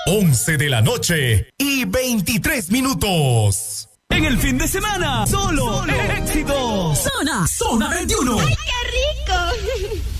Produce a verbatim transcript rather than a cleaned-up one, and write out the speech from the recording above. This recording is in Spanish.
once de la noche y veintitrés minutos. En el fin de semana, solo, solo. éxitos. Zona, Zona veintiuno. ¡Ay, qué rico!